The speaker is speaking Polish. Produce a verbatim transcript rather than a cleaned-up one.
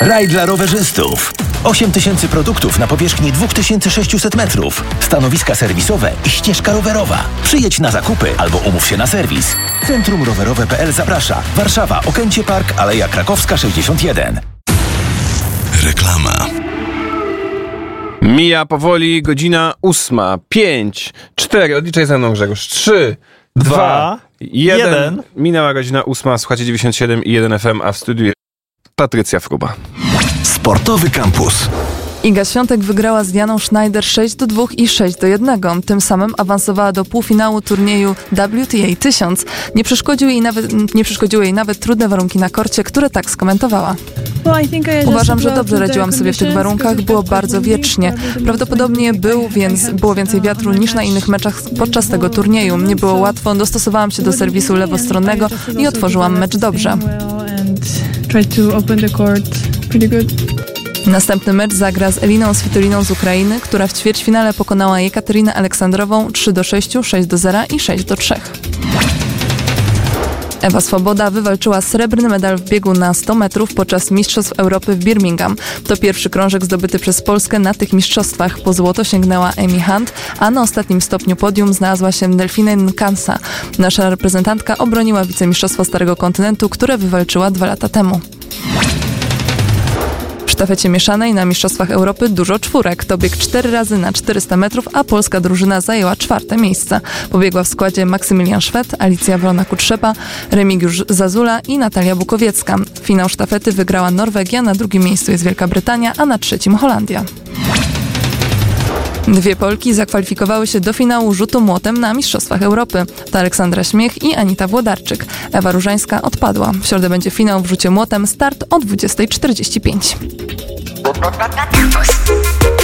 Raj dla rowerzystów. osiem tysięcy produktów na powierzchni dwa tysiące sześćset metrów. Stanowiska serwisowe i ścieżka rowerowa. Przyjedź na zakupy albo umów się na serwis. Centrum Rowerowe kropka p l zaprasza. Warszawa, Okęcie Park, Aleja Krakowska sześćdziesiąt jeden. Reklama. Mija powoli godzina ósma, pięć, cztery, odliczaj ze mną, Grzegorz, trzy, dwa, jeden. Minęła godzina ósma, słuchacie dziewięćdziesiąt siedem i jeden F M, a w studiu jest Patrycja Fruba. Sportowy Campus. Iga Świątek wygrała z Dianą Schneider sześć do dwóch i sześć do jednego. Tym samym awansowała do półfinału turnieju W T A tysiąc. Nie przeszkodziły jej nawet, nie przeszkodziły jej nawet trudne warunki na korcie, które tak skomentowała. Uważam, że dobrze radziłam sobie w tych warunkach, było bardzo wietrznie. Prawdopodobnie był, więc było więcej wiatru niż na innych meczach podczas tego turnieju. Nie było łatwo, dostosowałam się do serwisu lewostronnego i otworzyłam mecz dobrze. Następny mecz zagra z Eliną Svitoliną z Ukrainy, która w ćwierćfinale pokonała Jekaterinę Aleksandrową trzy do sześciu, sześć do zera i sześć do trzech. Ewa Swoboda wywalczyła srebrny medal w biegu na sto metrów podczas Mistrzostw Europy w Birmingham. To pierwszy krążek zdobyty przez Polskę na tych mistrzostwach. Po złoto sięgnęła Amy Hunt, a na ostatnim stopniu podium znalazła się Delfine Nkansa. Nasza reprezentantka obroniła wicemistrzostwo Starego Kontynentu, które wywalczyła dwa lata temu. W sztafecie mieszanej na Mistrzostwach Europy dużo czwórek. To bieg cztery razy na czterysta metrów, a polska drużyna zajęła czwarte miejsce. Pobiegła w składzie Maksymilian Szwed, Alicja Wrona-Kutrzepa, Remigiusz Zazula i Natalia Bukowiecka. Finał sztafety wygrała Norwegia, na drugim miejscu jest Wielka Brytania, a na trzecim Holandia. Dwie Polki zakwalifikowały się do finału rzutu młotem na Mistrzostwach Europy. To Aleksandra Śmiech i Anita Włodarczyk. Ewa Różańska odpadła. W środę będzie finał w rzucie młotem, start o dwudziesta czterdzieści pięć.